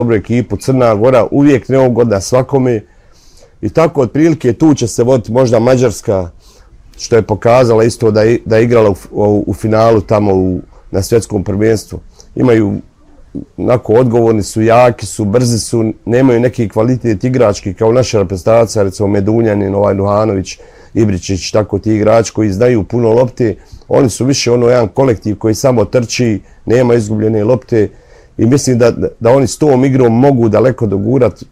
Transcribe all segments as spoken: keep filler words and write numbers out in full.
dobru ekipu. Crna Gora uvijek neugodna svakome i tako otprilike tu će se voditi možda Mađarska, što je pokazala isto da je, da je igrala u, u, u finalu tamo u, na svjetskom prvenstvu. Imaju, onako, odgovorni su, jaki su, brzi su, nemaju neki kvalitet igrački kao naša reprezentacija, recimo Medunjanin, ovaj Nuhanović, Ibričić, tako ti igrači koji znaju puno lopte. Oni su više ono jedan kolektiv koji samo trči, nema izgubljene lopte i mislim da, da oni s tom igrom mogu daleko dogurati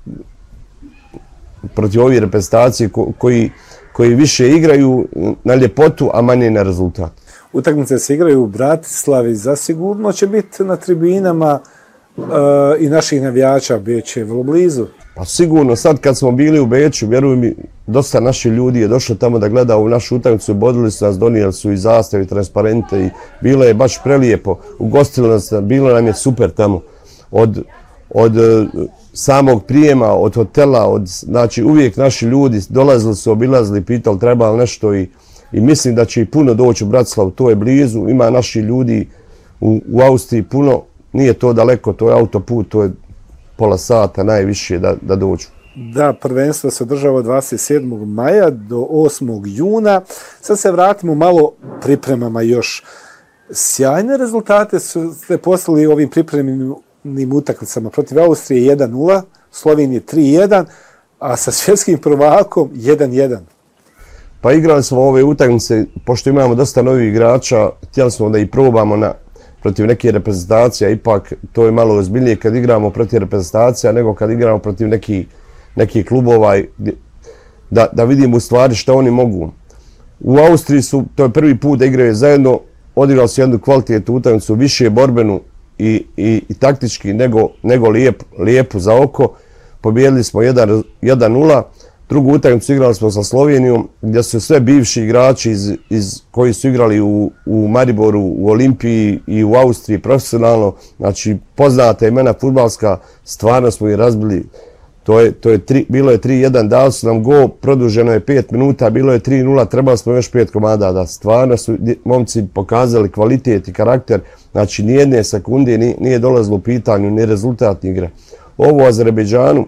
protiv ovih reprezentacije ko, koji, koji više igraju na ljepotu, a manje na rezultat. Utakmice se igraju u Bratislavi, zasigurno će biti na tribinama e, i naših navijača, Beč je vrlo blizu. Pa sigurno, sad kad smo bili u Beču, vjeruj mi, dosta naših ljudi je došlo tamo da gleda u našu utakmicu, bodili su nas, donijeli su i zastave, i transparente i bilo je baš prelijepo. Ugostili nas, bilo nam je super tamo. Od, od samog prijema, od hotela, od, znači uvijek naši ljudi dolazili su, obilazili, pitali treba li nešto i, i mislim da će i puno doći u Bratislavu, to je blizu, ima naši ljudi u, u Austriji puno, nije to daleko, to je autoput, to je pola sata najviše da, da dođu. Da, prvenstvo se održava dvadeset sedmog maja do osmog juna. Sad se vratimo malo pripremama još. Sjajne rezultate su ste poslali ovim pripremnim utakmicama. Protiv Austrije jedan nula, Slovenije tri jedan, a sa svjetskim prvakom jedan jedan. Pa igrali smo ove utakmice, pošto imamo dosta novih igrača, htjeli smo da ih probamo na protiv neke reprezentacije, ipak to je malo ozbiljnije kad igramo protiv reprezentacija nego kad igramo protiv nekih neki klubova, da, da vidimo u stvari što oni mogu. U Austriji su, to je prvi put da igraju zajedno, odigrali su jednu kvalitetnu utakmicu, više borbenu i, i, i taktički nego, nego lijep, lijepu za oko. Pobijedili smo jedan nula. Drugu utakmicu igrali smo sa Slovenijom, gdje su sve bivši igrači iz, iz, koji su igrali u, u Mariboru, u Olimpiji i u Austriji profesionalno. Znači, poznata imena fudbalska, stvarno smo ih razbili. To je, to je tri, bilo je tri jedan, dali su nam gol, produženo je pet minuta, bilo je tri nula, trebali smo još pet komada. Da, stvarno su momci pokazali kvalitet i karakter. Znači, nijedne sekunde nije, nije dolazilo u pitanju, ni rezultat igre. Ovo u Azerbejdžanu,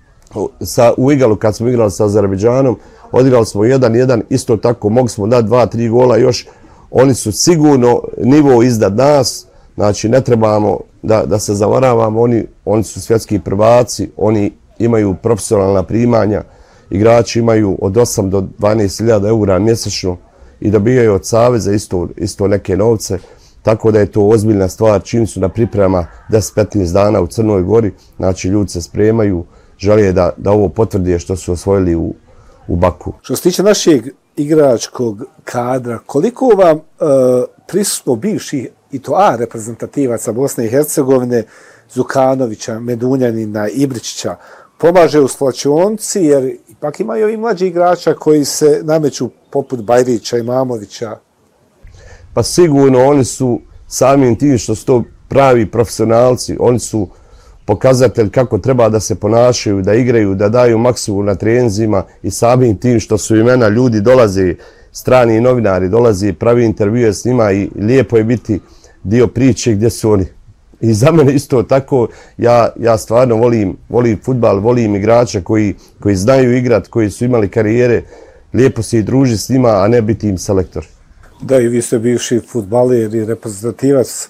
Sa, u Igalu kad smo igrali sa Azerbejdžanom, odigrali smo jedan jedan, isto tako mogli smo dati dva tri gola još. Oni su sigurno nivo iznad nas, znači ne trebamo da, da se zavaravamo, oni, oni su svjetski prvaci, oni imaju profesionalna primanja, igrači imaju od osam do dvanaest hiljada eura mjesečno i dobijaju od saveza isto, isto neke novce, tako da je to ozbiljna stvar. Čim su na priprema deset do petnaest dana u Crnoj Gori, znači ljudi se spremaju, žele da, da ovo potvrdi što su osvojili u, u Baku. Što se tiče našeg igračkog kadra, koliko vam e, prisustvo bivših i to A reprezentativaca Bosne i Hercegovine, Zukanovića, Medunjanina, Ibričića, pomaže u slačionci, jer ipak imaju i mlađi igrača koji se nameću poput Bajrića i Mamovića? Pa sigurno oni su samim tim što su to pravi profesionalci, oni su pokazatelj kako treba da se ponašaju, da igraju, da daju maksimum na treninzima i samim tim što su imena ljudi dolaze, strani novinari dolaze, pravi intervjue s njima i lijepo je biti dio priče gdje su oni. I za mene isto tako, ja, ja stvarno volim, volim fudbal, volim igrača koji, koji znaju igrat, koji su imali karijere, lijepo se i druži s njima, a ne biti im selektor. Da, i vi ste bivši fudbaler i reprezentativac,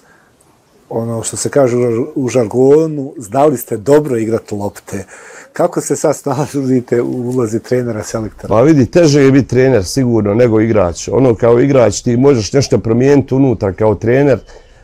ono što se kaže u žargonu, znali ste dobro igrati lopte. Kako se sad snalazite u ulozi trenera, selektora? Pa vidi, teže je biti trener sigurno nego igrač. Ono kao igrač ti možeš nešto promijeniti unutra kao trener.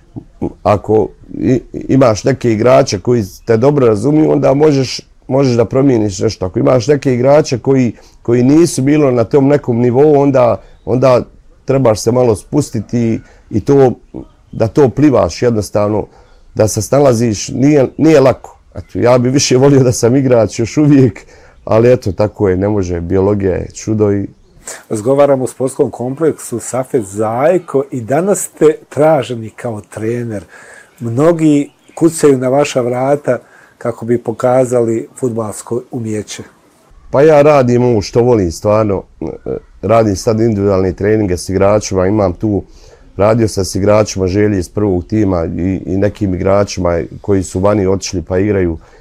Ako imaš neke igrače koji te dobro razumiju, onda možeš, možeš da promijeniš nešto. Ako imaš neke igrače koji, koji nisu bilo na tom nekom nivou, onda, onda trebaš se malo spustiti i to, da to plivaš jednostavno, da se snalaziš, nije, nije lako. Eto, ja bi više volio da sam igrač još uvijek, ali eto, tako je, ne može, biologija je čudo i... Razgovaramo u sportskom kompleksu Safet Zajko i danas ste traženi kao trener. Mnogi kucaju na vaša vrata kako bi pokazali fudbalsko umjeće. Pa ja radim ovo što volim stvarno. Radim sad individualne treninge s igračima, imam tu, radio sam s igračima Želje iz prvog tima i, i nekim igračima koji su vani otišli pa igraju.